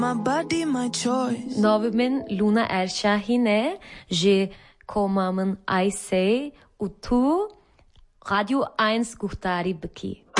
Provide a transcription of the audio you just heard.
My body, my choice. Novimin Luna Erşahine, je komamın Ayse, utu Radio 1 guhtari baki.